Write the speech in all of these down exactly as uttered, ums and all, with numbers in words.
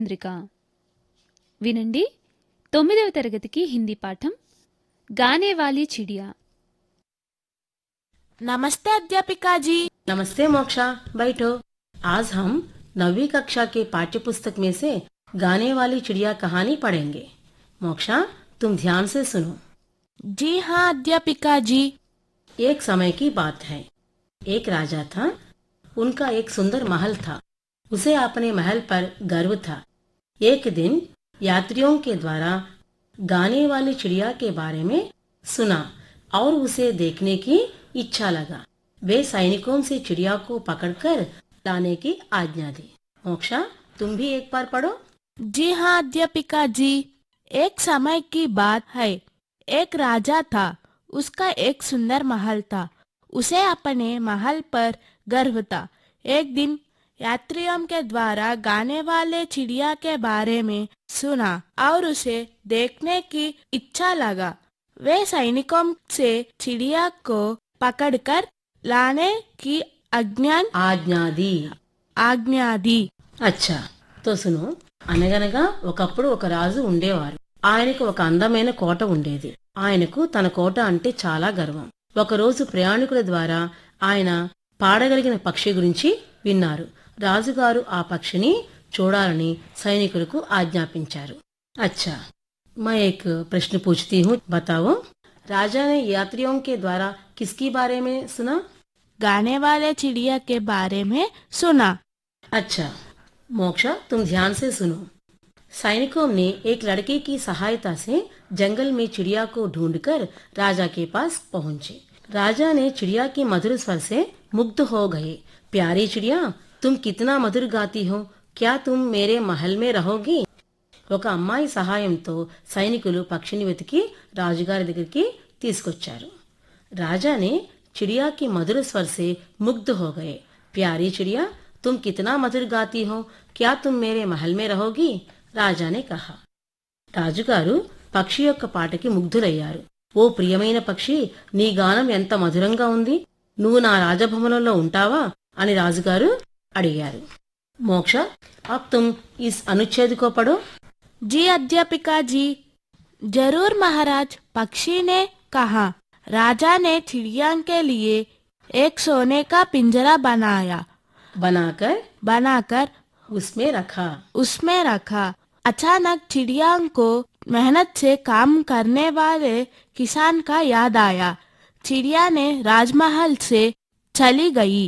చంద్రిక వినండి. తొమ్మిదవ తరగతికి హిందీ పాఠం గానేవాली चिड़िया। नमस्ते अध्यापिका जी। नमस्ते मोक्षा, बैठो। आज हम नवीं कक्षा के पाठ्य पुस्तक में से गाने वाली चिड़िया कहानी पढ़ेंगे। मोक्षा, तुम ध्यान से सुनो। जी हाँ अध्यापिका जी। एक समय की बात है। एक राजा था। उनका एक सुंदर महल था। उसे अपने महल पर गर्व था। एक दिन यात्रियों के द्वारा गाने वाली चिड़िया के बारे में सुना और उसे देखने की इच्छा लगा। वे सैनिकों से चिड़िया को पकड़कर लाने की आज्ञा दी। मोक्षा, तुम भी एक बार पढ़ो। जी हाँ अध्यापिका जी। एक समय की बात है। एक राजा था। उसका एक सुंदर महल था। उसे अपने महल पर गर्व था। एक दिन यात्रियों के द्वारा गाने वाले चिड़िया के बारे में सुना और उसे देखने की इच्छा लगा। वे सैनिकों से चिड़िया को पकड़कर लाने की आज्ञा आज्ञा दी आज्ञा दी అచ్చా తో సును. అనగనగా ఒకప్పుడు ఒక రాజు ఉండేవారు. ఆయనకు ఒక అందమైన కోట ఉండేది. ఆయనకు తన కోట అంటే చాలా గర్వం. ఒకరోజు ప్రయాణికుల ద్వారా ఆయన పాడగలిగిన పక్షి గురించి విన్నారు. రాజుగారు ఆ పక్షిని చూడాలని సైనికులకు ఆజ్ఞాపించారు. अच्छा, मैं एक प्रश्न पूछती हूँ, बताओ। राजा ने यात्रियों के द्वारा किसके बारे में सुना? गाने वाले चिड़िया के बारे में सुना। अच्छा मोक्षा, तुम ध्यान से सुनो। सैनिकों ने एक लड़के की सहायता से जंगल में चिड़िया को ढूंढकर राजा के पास पहुंचे। राजा ने चिड़िया के मधुर स्वर से मुग्ध हो गए। प्यारी चिड़िया, तुम कितना मधुर गाती हो, क्या तुम मेरे महल में रहोगी? ఒక అమ్మాయి సహాయంతో సైనికులు పక్షిని వెతికి రాజుగారి దగ్గరికి తీసుకొచ్చారు. రాజానే चिड़िया की मधुर स्वर से मुग्ध हो गए। प्यारी चिड़िया, तुम कितना मधुर गाती हो, क्या तुम मेरे महल में रहोगी? రాజా ने कहा। రాజుగారు పక్షి యొక్క పాటకి ముగ్ధులయ్యారు. ఓ ప్రియమైన పక్షి, నీ గానం ఎంత మధురంగా ఉంది, నువ్వు నా రాజభవనంలో ఉంటావా అని రాజుగారు అడిగారు. మోక్ష, अब तुम इस अनुच्छेद को पढ़ो। जी अध्यापिका जी। जरूर महाराज, पक्षी ने कहा। राजा ने चिड़िया के लिए एक सोने का पिंजरा बनाया बनाकर बनाकर उसमें रखा उसमें रखा। अचानक चिड़िया को मेहनत से काम करने वाले किसान का याद आया। चिड़िया ने राजमहल से चली गई।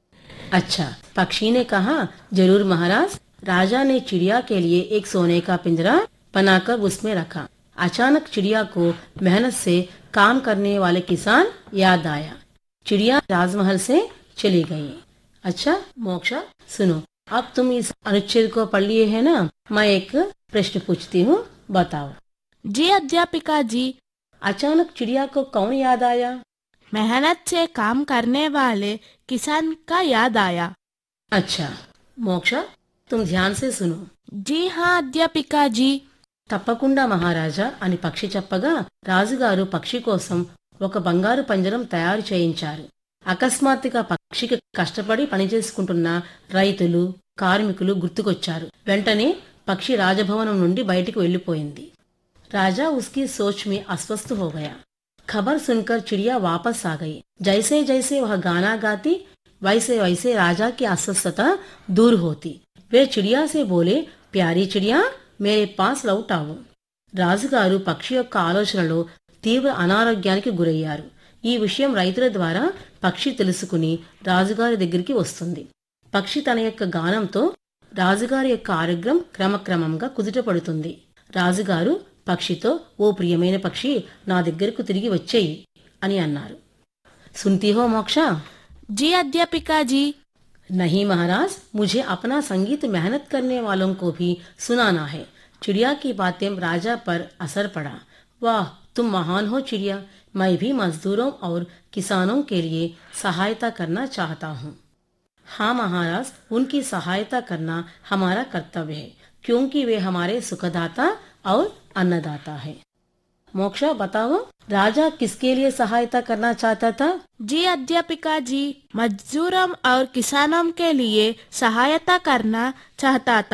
अच्छा, पक्षी ने कहा, जरूर महाराज। राजा ने चिड़िया के लिए एक सोने का पिंजरा बनाकर उसमें रखा। अचानक चिड़िया को मेहनत से काम करने वाले किसान याद आया। चिड़िया राजमहल से चली गई। अच्छा मोक्षा, सुनो। अब तुम इस अनुच्छेद को पढ़ लिए है ना? मैं एक प्रश्न पूछती हूँ, बताओ। जी अध्यापिका जी। अचानक चिड़िया को कौन याद आया? मेहनत से काम करने वाले किसान का याद आया। अच्छा मोक्षा, तुम ध्यान से सुनो। जी हाँ अध्यापिका जी। తప్పకుండా మహారాజా అని పక్షి చెప్పగా రాజుగారు పక్షి కోసం ఒక బంగారు పంజరం తయారు చేయించారు. అకస్మాత్తుగా పక్షికి కష్టపడి పనిచేసుకుంటున్న రైతులు, కార్మికులు గుర్తుకొచ్చారు. వెంటనే పక్షి రాజభవనం నుండి బయటికి వెళ్లిపోయింది. రాజా उसकी सोच में अस्वस्थ हो गया। खबर सुनकर चिड़िया वापस आ गई। जैसे जैसे वह गाना गाती वैसे वैसे राजा की अस्वस्थता दूर होती। वे चिड़िया से बोले, प्यारी चिड़िया, मेरे पास लौट आओ। రాజుగారు పక్షి యొక్క ఆలోచనలో తీవ్ర అనారోగ్యానికి గురయ్యారు. ఈ విషయం రైతుల ద్వారా పక్షి తెలుసుకుని రాజుగారి దగ్గరికి వస్తుంది. పక్షి తన యొక్క గానంతో రాజుగారి యొక్క ఆరోగ్యం క్రమక్రమంగా కుదుటపడుతుంది. రాజుగారు పక్షితో, ఓ ప్రియమైన పక్షి, నా దగ్గరకు తిరిగి వచ్చేయి అని అన్నారు. సున్తి హో మోక్ష? जी अध्यापिका जी। नहीं महाराज, मुझे अपना संगीत मेहनत करने वालों को भी सुनाना है। चिड़िया की बातें राजा पर असर पड़ा। वाह, तुम महान हो चिड़िया। मैं भी मजदूरों और किसानों के लिए सहायता करना चाहता हूँ। हाँ महाराज, उनकी सहायता करना हमारा कर्तव्य है, क्योंकि वे हमारे सुखदाता और अन्नदाता है। मोक्षा, बताओ, राजा किसके लिए सहायता करना चाहता था? जी अध्यापिका जी, मजदूरों और किसानों के लिए सहायता करना चाहता था।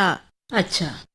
అచ్చా.